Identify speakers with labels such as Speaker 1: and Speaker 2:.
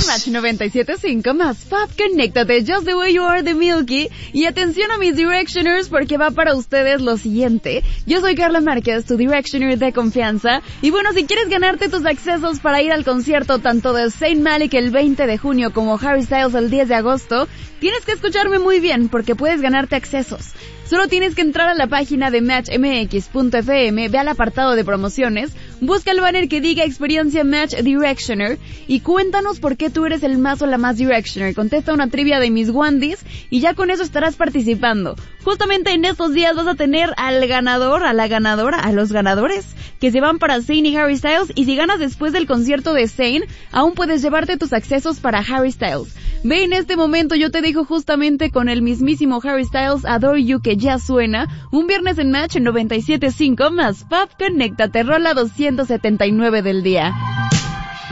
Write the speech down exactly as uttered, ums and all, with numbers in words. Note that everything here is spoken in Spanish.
Speaker 1: En Match noventa y siete punto cinco más Pop, conéctate, Just the Way You Are de Milky. Y atención a mis Directioners porque va para ustedes lo siguiente. Yo soy Carla Márquez, tu Directioner de confianza. Y bueno, si quieres ganarte tus accesos para ir al concierto tanto de Zayn Malik el veinte de junio como Harry Styles el diez de agosto, tienes que escucharme muy bien porque puedes ganarte accesos. Solo tienes que entrar a la página de match m x punto f m, ve al apartado de promociones, busca el banner que diga Experiencia Match Directioner y cuéntanos por qué tú eres el más o la más Directioner. Contesta una trivia de mis Wandis y ya con eso estarás participando. Justamente en estos días vas a tener al ganador, a la ganadora, a los ganadores que se van para Zayn y Harry Styles, y si ganas después del concierto de Zayn, aún puedes llevarte tus accesos para Harry Styles. Ve en este momento, yo te dejo justamente con el mismísimo Harry Styles, Adore You, que ya suena, un viernes en Match noventa y siete punto cinco más Pop, conéctate, rola doscientos setenta y nueve del día.